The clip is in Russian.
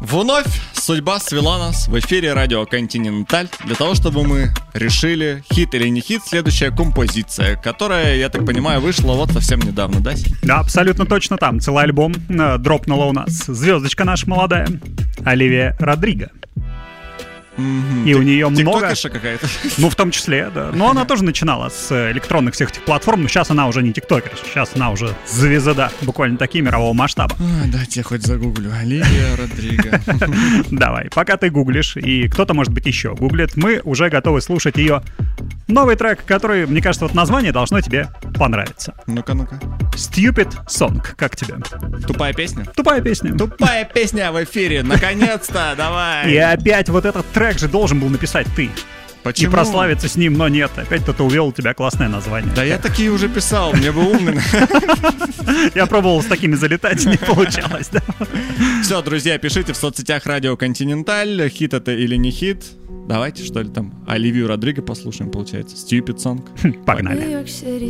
Вновь судьба свела нас в эфире радио Континенталь для того, чтобы мы решили, хит или не хит, следующая композиция, которая, я так понимаю, вышла вот совсем недавно, да? Да, абсолютно точно там. Целый альбом дропнула у нас звездочка наша молодая, Оливия Родриго. И у нее много... какая-то. Ну, в том числе, да. Но она тоже начинала с электронных всех этих платформ, но сейчас она уже не тиктокер, сейчас она уже звезда, буквально такие мирового масштаба. Дайте я хоть загуглю. Оливия Родриго. Давай, пока ты гуглишь, и кто-то, может быть, еще гуглит, мы уже готовы слушать ее новый трек, который, мне кажется, вот название должно тебе понравиться. Ну-ка. Stupid Song, как тебе? Тупая песня? Тупая песня. Тупая песня в эфире, наконец-то, давай. И опять вот этот трек же должен был написать ты. Почему? И прославиться с ним, но нет. Опять кто-то увел у тебя классное название. Да я такие уже писал, мне бы умный. Я пробовал с такими залетать, не получалось, да. Все, друзья, пишите в соцсетях радио Континенталь, хит это или не хит. Давайте, что ли, там Оливию Родриго послушаем, получается. Stupid Song. Погнали.